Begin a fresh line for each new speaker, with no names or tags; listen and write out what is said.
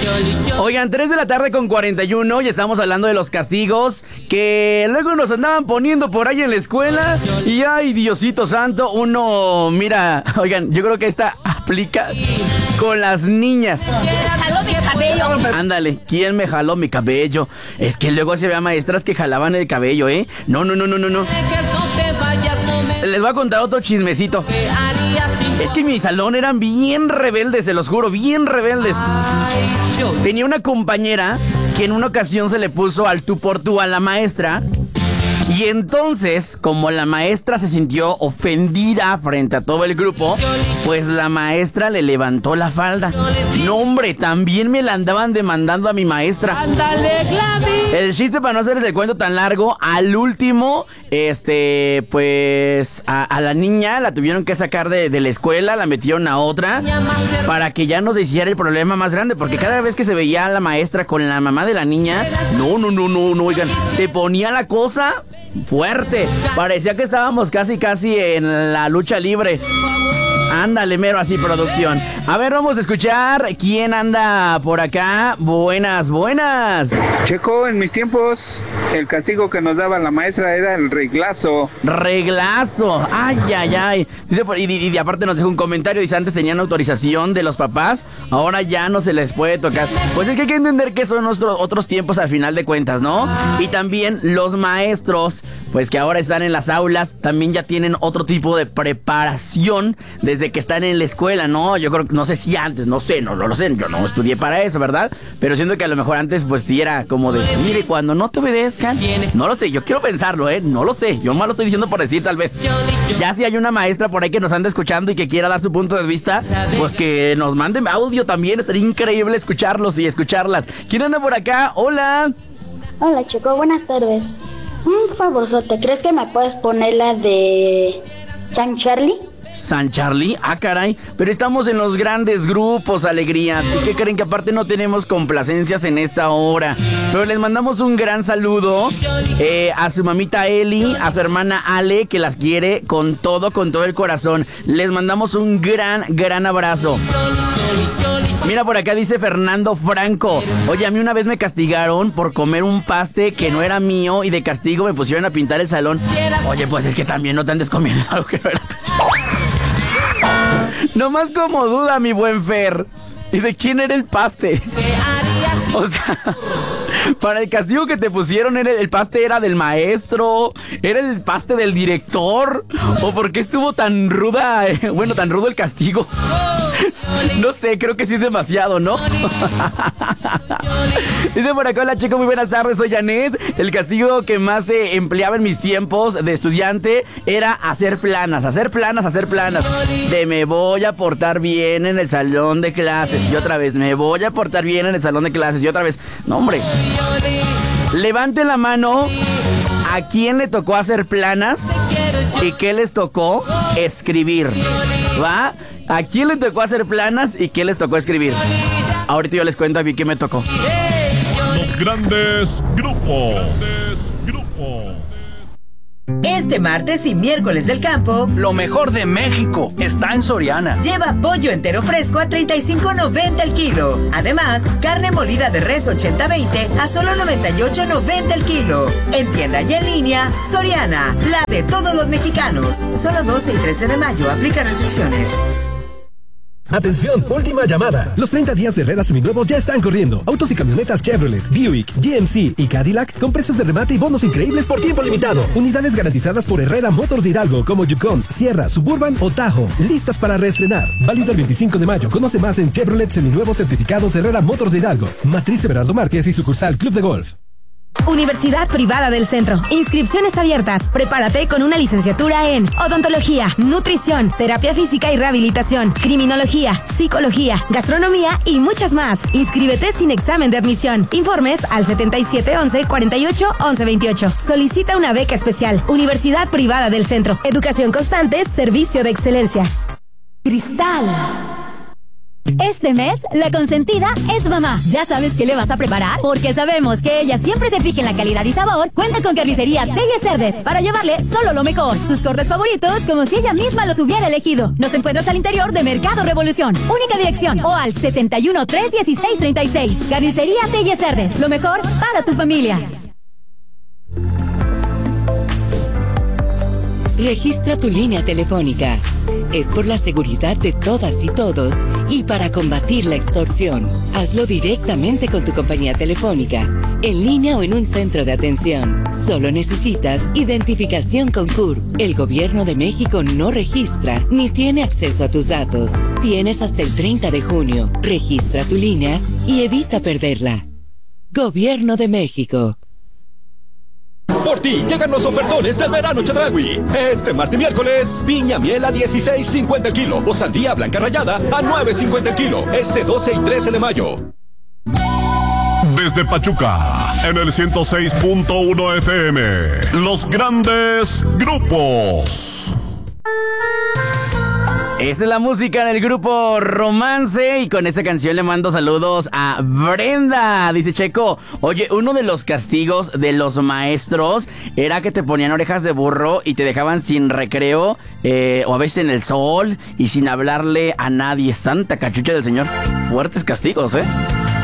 Oigan, 3 de la tarde con 41 y estamos hablando de los castigos que luego nos andaban poniendo por ahí en la escuela. Y ay, Diosito santo, uno, mira, oigan, yo creo que esta aplica con las niñas.
Jaló mi cabello.
Ándale, ¿quién me jaló mi cabello? Es que luego se veía maestras que jalaban el cabello, ¿eh? No. Les voy a contar otro chismecito. Es que en mi salón eran bien rebeldes, se los juro, bien rebeldes. Tenía una compañera que en una ocasión se le puso al tú por tú a la maestra. Y entonces, como la maestra se sintió ofendida frente a todo el grupo, pues la maestra le levantó la falda. No, hombre, también me la andaban demandando a mi maestra. El chiste, para no hacerles el cuento tan largo, al último, pues a la niña la tuvieron que sacar de la escuela, la metieron a otra para que ya nos hiciera el problema más grande, porque cada vez que se veía a la maestra con la mamá de la niña, no, oigan, se ponía la cosa fuerte. Parecía que estábamos casi en la lucha libre. Ándale, mero así, producción. A ver, vamos a escuchar quién anda por acá. Buenas.
Checo, en mis tiempos, el castigo que nos daba la maestra era el reglazo.
Reglazo, ay. Dice, y aparte nos dejó un comentario, dice, antes tenían autorización de los papás, ahora ya no se les puede tocar. Pues es que hay que entender que son otros tiempos al final de cuentas, ¿no? Y también los maestros, pues que ahora están en las aulas, también ya tienen otro tipo de preparación desde que están en la escuela, ¿no? Yo creo que, no sé si antes, no lo sé, yo no estudié para eso, ¿verdad? Pero siento que a lo mejor antes, pues sí era como de, mire, cuando no te obedezcan, no lo sé, yo quiero pensarlo, no lo sé, yo más lo estoy diciendo por decir, tal vez. Ya si hay una maestra por ahí que nos anda escuchando y que quiera dar su punto de vista, pues que nos manden audio también, estaría increíble escucharlos y escucharlas. ¿Quién anda por acá? Hola.
Hola, Chico, buenas tardes. Un favorzote, ¿crees que me puedes poner la de San Charlie?
San Charlie, caray, pero estamos en los grandes grupos, alegría. ¿Y qué creen? Que aparte no tenemos complacencias en esta hora. Pero les mandamos un gran saludo a su mamita Eli, a su hermana Ale, que las quiere con todo el corazón. Les mandamos un gran abrazo. Mira, por acá dice Fernando Franco. Oye, a mí una vez me castigaron por comer un paste que no era mío y de castigo me pusieron a pintar el salón. Oye, pues es que también no te andes comiendo algo que no era tuyo. Nomás como duda, mi buen Fer. ¿Y de quién era el paste? O sea, para el castigo que te pusieron, ¿el paste era del maestro? ¿Era el paste del director? ¿O por qué estuvo tan ruda? Tan rudo el castigo. No sé, creo que sí es demasiado, ¿no? Dice por acá, hola chico, muy buenas tardes, soy Janet. El castigo que más se empleaba en mis tiempos de estudiante era hacer planas. De me voy a portar bien en el salón de clases. Y otra vez, me voy a portar bien en el salón de clases. Y otra vez, no hombre. Levanten la mano a quién le tocó hacer planas y qué les tocó escribir, ¿va? ¿A quién le tocó hacer planas y qué les tocó escribir? Ahorita yo les cuento a mí qué me tocó.
Los grandes grupos.
Este martes y miércoles del campo,
lo mejor de México está en Soriana.
Lleva pollo entero fresco a $35.90 el kilo. Además, carne molida de res 80-20 a solo $98.90 el kilo. En tienda y en línea, Soriana, la de todos los mexicanos. Solo 12 y 13 de mayo, aplica restricciones.
Atención, última llamada. Los 30 días de Herrera seminuevos ya están corriendo. Autos y camionetas Chevrolet, Buick, GMC y Cadillac con precios de remate y bonos increíbles por tiempo limitado. Unidades garantizadas por Herrera Motors de Hidalgo como Yukon, Sierra, Suburban o Tahoe. Listas para reestrenar. Válido el 25 de mayo. Conoce más en Chevrolet seminuevos certificados Herrera Motors de Hidalgo. Matriz Everardo Márquez y sucursal Club de Golf.
Universidad Privada del Centro. Inscripciones abiertas. Prepárate con una licenciatura en odontología, nutrición, terapia física y rehabilitación, criminología, psicología, gastronomía y muchas más. Inscríbete sin examen de admisión. Informes al 7711-481128. Solicita una beca especial. Universidad Privada del Centro. Educación constante, servicio de excelencia. Cristal. Este mes, la consentida es mamá. ¿Ya sabes qué le vas a preparar? Porque sabemos que ella siempre se fija en la calidad y sabor. Cuenta con Carnicería Telles Cerdes para llevarle solo lo mejor. Sus cortes favoritos como si ella misma los hubiera elegido. Nos encuentras al interior de Mercado Revolución. Única dirección o al 71 316 36. Carnicería Telles Cerdes. Lo mejor para tu familia.
Registra tu línea telefónica. Es por la seguridad de todas y todos y para combatir la extorsión. Hazlo directamente con tu compañía telefónica, en línea o en un centro de atención. Solo necesitas identificación con CURP. El Gobierno de México no registra ni tiene acceso a tus datos. Tienes hasta el 30 de junio. Registra tu línea y evita perderla. Gobierno de México.
Por ti llegan los ofertones del verano Chedraui. Este martes y miércoles, piña miel a 16.50 el kilo o sandía blanca rallada a 9.50 el kilo. Este 12 y 13 de mayo.
Desde Pachuca, en el 106.1 FM, los grandes grupos.
Esta es la música del grupo Romance y con esta canción le mando saludos a Brenda. Dice Checo, oye, uno de los castigos de los maestros era que te ponían orejas de burro y te dejaban sin recreo o a veces en el sol y sin hablarle a nadie. Santa cachucha del Señor. Fuertes castigos, ¿eh?